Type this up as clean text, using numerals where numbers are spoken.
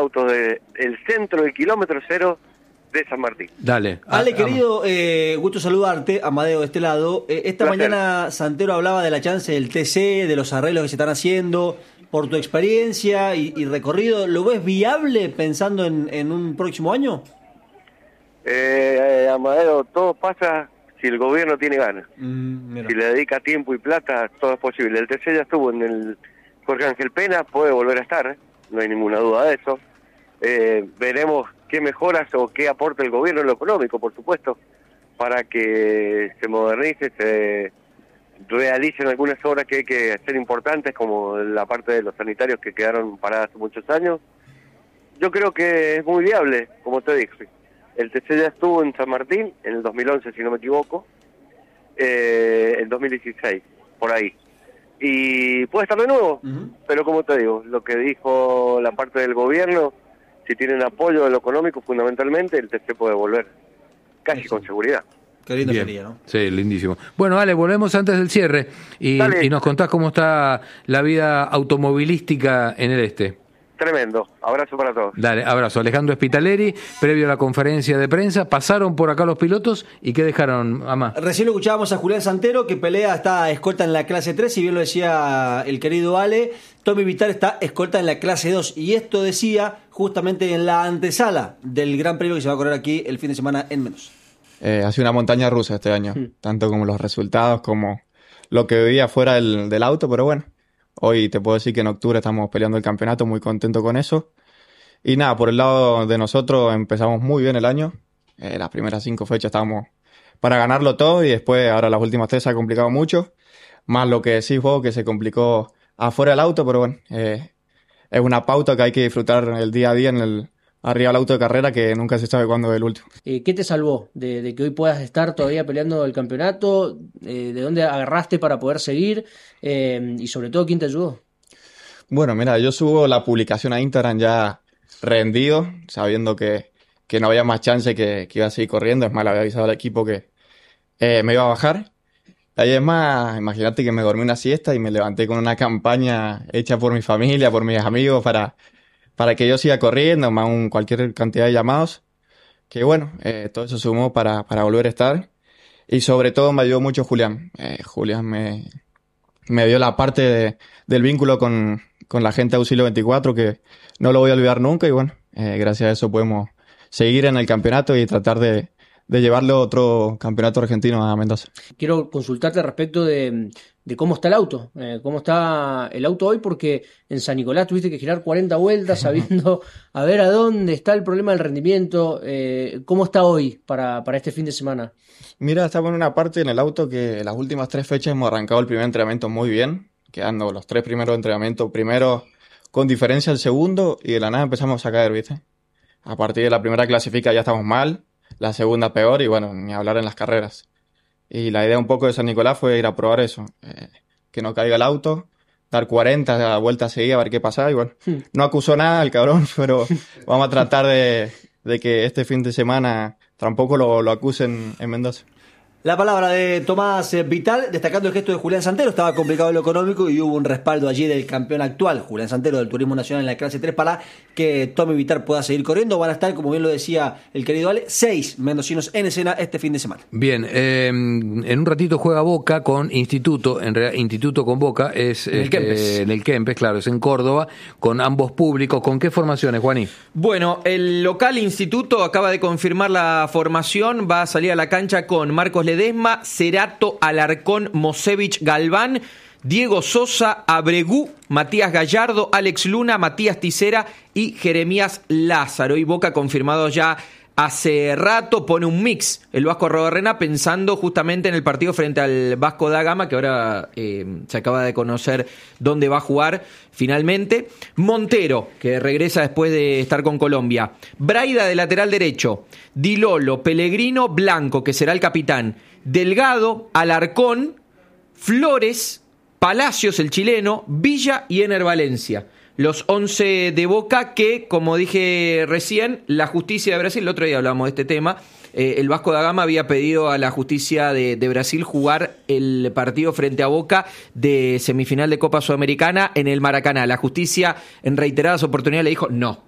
autos del centro del kilómetro cero de San Martín. Dale. Ale, querido, gusto saludarte, Amadeo de este lado. Esta Placer. mañana Santero hablaba de la chance del TC, de los arreglos que se están haciendo. Por tu experiencia y recorrido, ¿lo ves viable pensando en un próximo año? Amadeo, todo pasa si el gobierno tiene ganas. Mira. Si le dedica tiempo y plata, todo es posible. El TC ya estuvo en el Jorge Ángel Pena, puede volver a estar, no hay ninguna duda de eso. Veremos qué mejoras o qué aporta el gobierno en lo económico, por supuesto, para que se modernice, se realicen algunas obras que hay que hacer importantes, como la parte de los sanitarios que quedaron paradas hace muchos años. Yo creo que es muy viable, como te dije. El TC ya estuvo en San Martín en el 2011, si no me equivoco, en 2016, por ahí. Y puede estar de nuevo, pero como te digo, lo que dijo la parte del gobierno, si tienen apoyo de lo económico fundamentalmente, el TC puede volver, casi con seguridad. Qué lindo Bien. sería, ¿no? Sí, lindísimo. Bueno, Ale, volvemos antes del cierre y nos contás cómo está la vida automovilística en el este. Tremendo, abrazo para todos. Dale, abrazo. Alejandro Spitaleri, previo a la conferencia de prensa, pasaron por acá los pilotos y ¿qué dejaron, Amá? Recién lo escuchábamos a Julián Santero, que pelea, está escolta en la clase 3, si bien lo decía el querido Ale. Tommy Vitar está escolta en la clase 2, y esto decía justamente en la antesala del Gran Premio que se va a correr aquí el fin de semana en Mendoza. Ha sido una montaña rusa este año, tanto como los resultados como lo que vivía fuera del auto, pero bueno, hoy te puedo decir que en octubre estamos peleando el campeonato, muy contento con eso. Y nada, por el lado de nosotros empezamos muy bien el año, las primeras 5 fechas estábamos para ganarlo todo y después ahora las últimas 3 se ha complicado mucho, más lo que decís vos que se complicó afuera del auto, pero bueno, es una pauta que hay que disfrutar el día a día arriba del auto de carrera, que nunca se sabe cuándo es el último. ¿Qué te salvó de que hoy puedas estar todavía peleando el campeonato? ¿De dónde agarraste para poder seguir? Y sobre todo, ¿quién te ayudó? Bueno, mira, yo subo la publicación a Instagram ya rendido, sabiendo que no había más chance que iba a seguir corriendo. Es más, le había avisado al equipo que me iba a bajar. Ahí es más, imagínate que me dormí una siesta y me levanté con una campaña hecha por mi familia, por mis amigos, para que yo siga corriendo, más cualquier cantidad de llamados. Que bueno, todo eso sumó para volver a estar. Y sobre todo me ayudó mucho Julián. Julián me dio la parte del vínculo con la gente de Auxilio 24, que no lo voy a olvidar nunca. Y bueno, gracias a eso podemos seguir en el campeonato y tratar de llevarle otro campeonato argentino a Mendoza. Quiero consultarte respecto de cómo está el auto, cómo está el auto hoy, porque en San Nicolás tuviste que girar 40 vueltas sabiendo a ver a dónde está el problema del rendimiento. ¿Cómo está hoy para este fin de semana? Mira, estamos en una parte en el auto que las últimas 3 fechas hemos arrancado el primer entrenamiento muy bien, quedando los 3 primeros entrenamientos primero con diferencia al segundo, y de la nada empezamos a caer, ¿viste? A partir de la primera clasifica ya estamos mal, la segunda peor, y bueno, ni hablar en las carreras. Y la idea un poco de San Nicolás fue ir a probar eso, que no caiga el auto, dar 40 vueltas seguidas a ver qué pasaba, y bueno, no acusó nada el cabrón, pero vamos a tratar de que este fin de semana tampoco lo acusen en Mendoza. La palabra de Tomás Vital, destacando el gesto de Julián Santero. Estaba complicado lo económico y hubo un respaldo allí del campeón actual, Julián Santero, del Turismo Nacional en la clase 3, para que Tommy Vital pueda seguir corriendo. Van a estar, como bien lo decía el querido Ale, 6 mendocinos en escena este fin de semana. Bien, en un ratito juega Boca con Instituto, en realidad Instituto con Boca, es en el Kempes, claro, es en Córdoba, con ambos públicos. ¿Con qué formaciones, Juaní? Bueno, el local Instituto acaba de confirmar la formación, va a salir a la cancha con Marcos Ledesma, Cerato, Alarcón, Mosevich, Galván, Diego Sosa, Abregú, Matías Gallardo, Alex Luna, Matías Ticera y Jeremías Lázaro. Y Boca confirmado ya hace rato, pone un mix el Vasco Arrobarrena pensando justamente en el partido frente al Vasco da Gama, que ahora se acaba de conocer dónde va a jugar finalmente. Montero, que regresa después de estar con Colombia. Braida de lateral derecho. Di Lolo, Pellegrino, Blanco, que será el capitán. Delgado, Alarcón, Flores, Palacios, el chileno, Villa y Ener Valencia. Los 11 de Boca que, como dije recién, la justicia de Brasil, el otro día hablamos de este tema, el Vasco da Gama había pedido a la justicia de Brasil jugar el partido frente a Boca de semifinal de Copa Sudamericana en el Maracaná. La justicia en reiteradas oportunidades le dijo no.